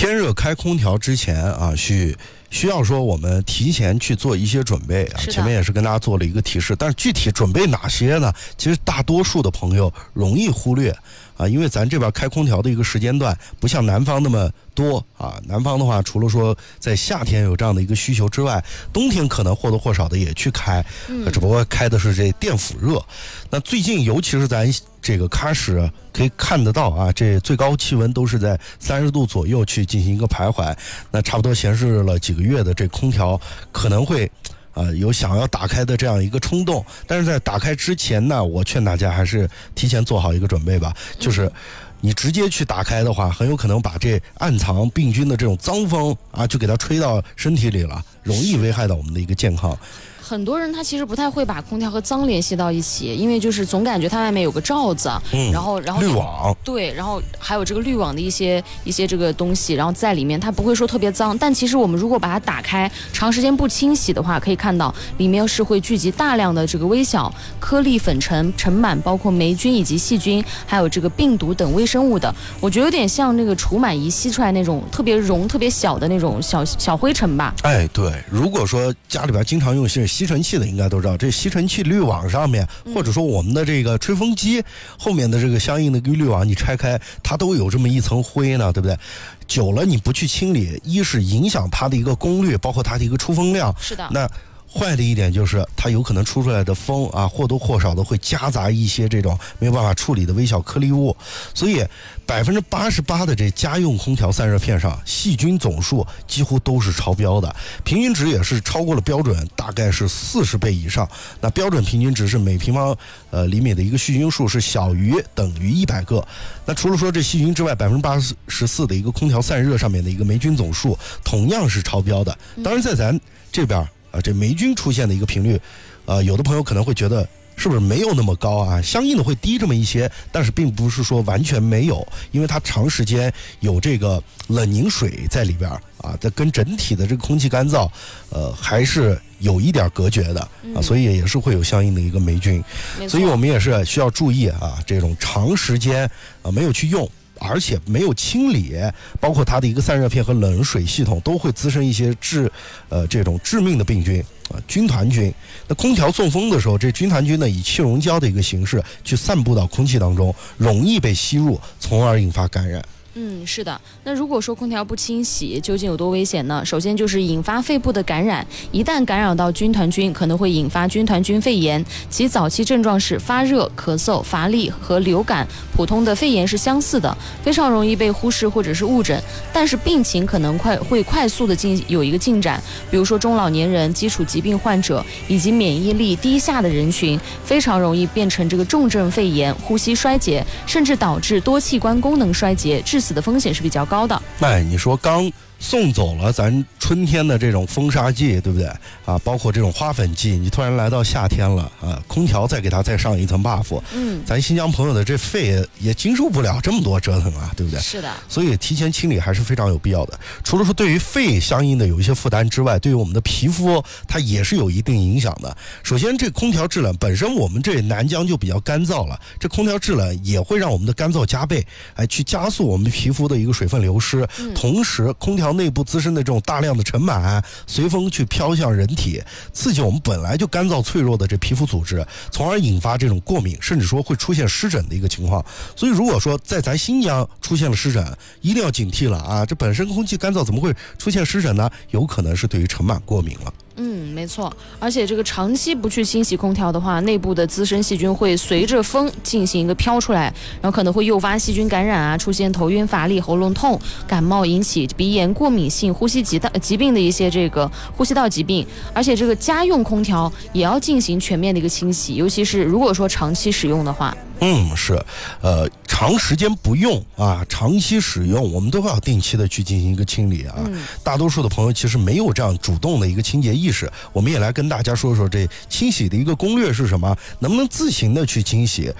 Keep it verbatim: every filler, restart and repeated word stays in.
天热开空调之前啊，需需要说我们提前去做一些准备啊。前面也是跟大家做了一个提示，但是具体准备哪些呢？其实大多数的朋友容易忽略啊，因为咱这边开空调的一个时间段不像南方那么多啊。南方的话，除了说在夏天有这样的一个需求之外，冬天可能或多或少的也去开，嗯、只不过开的是这电辅热。那最近尤其是咱这个喀什可以看得到啊，这最高气温都是在三十度左右去进行一个徘徊，那差不多显示了几个月的这空调可能会啊、呃，有想要打开的这样一个冲动。但是在打开之前呢，我劝大家还是提前做好一个准备吧，就是你直接去打开的话，很有可能把这暗藏病菌的这种脏风啊，就给它吹到身体里了，容易危害到我们的一个健康。 很多人他其实不太会把空调和脏联系到一起，因为就是总感觉它外面有个罩子，嗯、然后然后滤网， 对，然后还有这个滤网的一些一些这个东西，然后在里面它不会说特别脏，但其实我们如果把它打开，长时间不清洗的话，可以看到里面是会聚集大量的这个微小颗粒粉尘尘螨，包括霉菌以及细菌，还有这个病毒等微生物的。我觉得有点像那个除螨仪吸出来那种特别绒、特别小的那种小小灰尘吧。 哎，对，如果说家里边经常用是吸尘器的，应该都知道，这吸尘器滤网上面，或者说我们的这个吹风机后面的这个相应的滤网，你拆开，它都有这么一层灰呢，对不对？久了你不去清理，一是影响它的一个功率，包括它的一个出风量。 是的。 那坏的一点就是它有可能出出来的风啊，或多或少的会夹杂一些这种没有办法处理的微小颗粒物，所以百分之八十八的这家用空调散热片上细菌总数几乎都是超标的，平均值也是超过了标准，大概是四十倍以上。那标准平均值是每平方呃厘米的一个细菌数是小于等于一百个。那除了说这细菌之外，百分之八十四的一个空调散热上面的一个霉菌总数同样是超标的。当然在咱这边啊，这霉菌出现的一个频率，呃，有的朋友可能会觉得是不是没有那么高啊？相应的会低这么一些，但是并不是说完全没有，因为它长时间有这个冷凝水在里边啊，它跟整体的这个空气干燥，呃，还是有一点隔绝的啊，所以也是会有相应的一个霉菌，所以我们也是需要注意啊，这种长时间啊没有去用，而且没有清理，包括它的一个散热片和冷水系统都会滋生一些致呃这种致命的病菌啊，军团菌。那空调送风的时候，这军团菌呢以气溶胶的一个形式去散布到空气当中，容易被吸入，从而引发感染。 嗯，是的。那如果说空调不清洗，究竟有多危险呢？首先就是引发肺部的感染，一旦感染到军团菌，可能会引发军团菌肺炎，其早期症状是发热、咳嗽、乏力和流感，普通的肺炎是相似的，非常容易被忽视或者是误诊。但是病情可能快会快速的进有一个进展，比如说中老年人、基础疾病患者以及免疫力低下的人群，非常容易变成这个重症肺炎、呼吸衰竭，甚至导致多器官功能衰竭，致死的风险是比较高的。 哎，你说刚送走了咱春天的这种风沙季，对不对啊？包括这种花粉季，你突然来到夏天了啊，空调再给它再上一层 buff， 嗯，咱新疆朋友的这肺也也经受不了这么多折腾啊，对不对？ 是的。 所以提前清理还是非常有必要的。除了说对于肺相应的有一些负担之外，对于我们的皮肤它也是有一定影响的。首先，这空调制冷本身我们这南疆就比较干燥了，这空调制冷也会让我们的干燥加倍，哎，去加速我们皮肤的一个水分流失，嗯、同时空调内部滋生的这种大量的尘螨随风去飘向人体，刺激我们本来就干燥脆弱的这皮肤组织，从而引发这种过敏，甚至说会出现湿疹的一个情况。所以如果说在咱新疆出现了湿疹，一定要警惕了啊！这本身空气干燥怎么会出现湿疹呢？有可能是对于尘螨过敏了。 嗯，没错，而且这个长期不去清洗空调的话，内部的滋生细菌会随着风进行一个飘出来，然后可能会诱发细菌感染啊，出现头晕、乏力、喉咙痛、感冒，引起鼻炎、过敏性呼吸疾道疾病的一些这个呼吸道疾病。而且这个家用空调也要进行全面的一个清洗，尤其是如果说长期使用的话。 嗯，是，呃，长时间不用啊，长期使用，我们都要定期的去进行一个清理啊。嗯、大多数的朋友其实没有这样主动的一个清洁意识，我们也来跟大家说说这清洗的一个攻略是什么，能不能自行的去清洗，